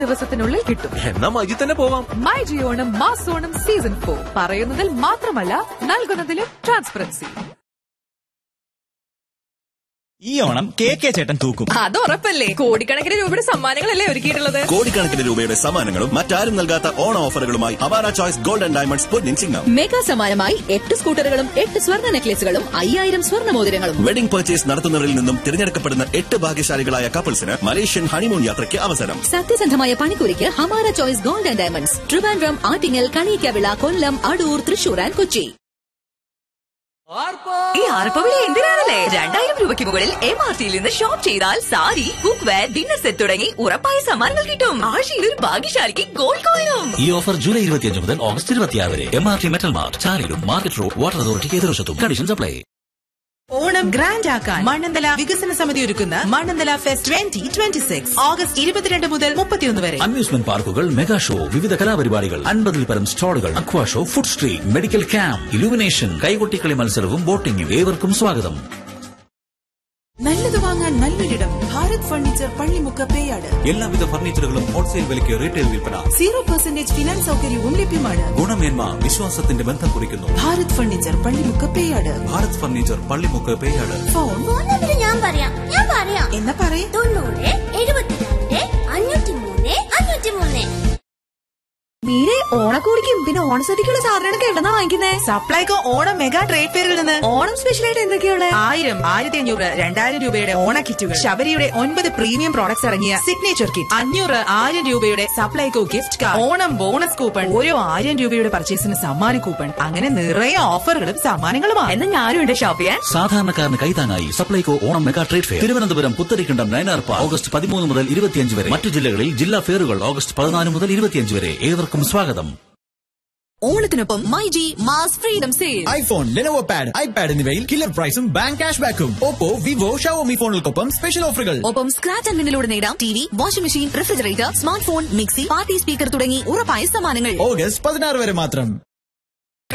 ദിവസത്തിനുള്ളിൽ കിട്ടും. എന്നാ മജി തന്നെ പോവാം. മൈ ജിയോണം മാസോണം സീസൺ 4 പറയുന്നതിൽ മാത്രമല്ല നൽകുന്നതിലും ട്രാൻസ്പെറൻസി. ഈ ഓണം കെ ചേട്ടൻ തൂക്കും. അത് ഉറപ്പല്ലേ. കോടിക്കണക്കിന് രൂപയുടെ സമ്മാനങ്ങളല്ലേ ഒരുക്കിയിട്ടുള്ളത്. കോടിക്കണക്കിന് രൂപയുടെ സമ്മാനങ്ങളും മറ്റാരും നൽകാത്ത ഓണ ഓഫറുകളുമായി Awara choice gold and diamonds Ponnin Chingam. Mega സമ്മാനമായി 8 സ്കൂട്ടറുകളും 8 സ്വർണ്ണ നെക്ലേസുകളും 5000 സ്വർണ്ണ മോതിരങ്ങളും. വെഡിംഗ് പർച്ചേസ് നടത്തുന്നവരിൽ നിന്നും തിരഞ്ഞെടുക്കപ്പെടുന്ന 8 ഭാഗ്യശാലികളായ കപ്പിൾസിന് മലേഷ്യൻ ഹണിമൂൺ യാത്രയ്ക്ക് അവസരം. സത്യസന്ധമായ പണിക്കൂലിക്ക് Hamara choice gold and diamonds, Trivandrum, Attingal, Kaliyakkavilai, Kollam, Adoor, Thrissur and Kochi. ഈ ആർപ്പവിളി എന്തിനാണല്ലേ? 2000 രൂപയ്ക്ക് മുകളിൽ MRTയിൽ നിന്ന് ഷോപ്പ് ചെയ്താൽ sari, cook wear, dinner set തുടങ്ങി ഉറപ്പായ സമ്മാനങ്ങൾ കിട്ടും. ആഴ്ചയിൽ ഒരു ഭാഗ്യശാലിക്ക് ഗോൾഡ് കോയിനും. ഈ ഓഫർ ജൂലൈ 25 മുതൽ ഓഗസ്റ്റ് 26 വരെ. MRT metal mart, ചാലിലും market road, water അതോറിറ്റിക്ക് എതിർവശത്തും. Conditions apply. ഓണം ഗ്രാൻഡ് ആക്കാൻ മണ്ണന്തല വികസന സമിതി ഒരുക്കുന്ന മണ്ണന്തല ഫെസ്റ്റ് 2026 ഓഗസ്റ്റ് 22 മുതൽ 31 വരെ. അമ്യൂസ്മെന്റ് പാർക്കുകൾ, മെഗാ ഷോ, വിവിധ കലാപരിപാടികൾ, 50-ൽ പരം സ്റ്റാളുകൾ, അക്വാ show, food street, medical camp, illumination, കൈകൊട്ടിക്കളി മത്സരവും ബോട്ടിംഗും. ഏവർക്കും സ്വാഗതം. നല്ലത് വാങ്ങാൻ നല്ലൊരിടം. ഭാരത് ഫർണിച്ചർ, പള്ളിമുക്ക്, പേയാട്. എല്ലാവിധ ഫർണിച്ചറുകളും ഹോൾസെയിൽ വിലയ്ക്ക് റീറ്റെയിൽ വിൽപ്പന. 0% ഫിനാൻസ് സൗകര്യവും ലഭ്യമാണ്. ഗുണമേന്മ വിശ്വാസത്തിന്റെ ബന്ധം കുറിക്കുന്നു. Bharat furniture, Pallimukku, Peyad. Bharat furniture, Pallimukku, Peyad. Phone ഞാൻ പറയാം എന്നാ പറയേ. 90 72 503 503. മീരെ ഓണക്കോടിക്കും പിന്നെ ഓണസദ്യക്കുള്ള സാധനങ്ങളൊക്കെ എവിടെന്നാ വാങ്ങിക്കുന്നേ? സപ്ലൈകോ ഓണം മെഗാ ട്രേഡ് ഫെയറിൽ നിന്ന്. ഓണം സ്പെഷ്യലായിട്ട് എന്തൊക്കെയുള്ള? 1000, 1500, 2000 രൂപയുടെ ഓണ കിറ്റുകൾ, ശബരിയുടെ 9 പ്രീമിയം പ്രോഡക്ട്സ് ഇറങ്ങിയ സിഗ്നേച്ചർ കിറ്റ്, 500, 1000 രൂപയുടെ Supplyco gift card, Onam bonus coupon, ഓരോ 1000 രൂപയുടെ പർച്ചേസിന് സമ്മാന കൂപ്പൺ, അങ്ങനെ നിറയെ ഓഫറുകളും സമ്മാനങ്ങളുമാണ്. എന്നാ ഞാനും ഉണ്ട് ഷോപ്പ് ചെയ്യാൻ. സാധാരണക്കാരന് കൈതാങ്ങായി Supplyco Onam mega trade fair, Thiruvananthapuram Putharikandam Nayanar park, August 13 മുതൽ 25 വരെ. മറ്റു ജില്ലകളിൽ ജില്ലാ ഫെയറുകൾ ഓഗസ്റ്റ് 14 മുതൽ 25 വരെ. ഏവർക്കും സ്വാഗതം. ഓണത്തിനൊപ്പം myG mass freedom sale. IPhone, Lenovo pad, iPad എന്നിവയിൽ കില്ലർ പ്രൈസും ബാങ്ക് ക്യാഷ് ബാക്കും. ഓപ്പോ, വിവോ, ഷവോമി ഫോണുകൾക്കൊപ്പം സ്പെഷ്യൽ ഓഫറുകൾ. ഒപ്പം സ്ക്രാച്ച് ആൻഡ് വിന്നിലൂടെ നേടാം TV, washing machine, refrigerator, smart phone, mixie, party speaker തുടങ്ങി ഉറപ്പായ സമ്മാനങ്ങൾ. ഓഗസ്റ്റ് 16 വരെ മാത്രം.